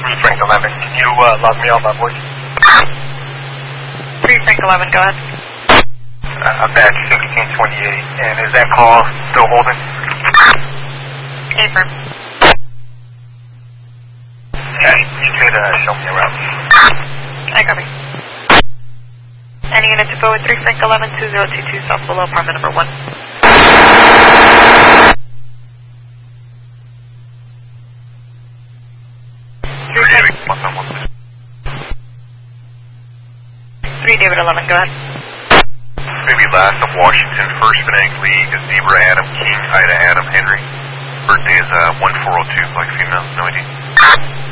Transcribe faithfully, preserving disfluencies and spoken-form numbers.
three Frank eleven, can you uh, log me on my voice? three Frank eleven, go ahead. Uh, I'm back sixteen twenty-eight, and is that call still holding? Affirm. Okay, you could uh, show me around. I copy. Any unit to go with three Frank eleven, two zero two two, South Below, apartment number one. three David eleven, go ahead. Maybe last of Washington, First Bank League, Zebra Adam King, Ida Adam Henry. Birthday is uh, one four oh two, black female, no I D.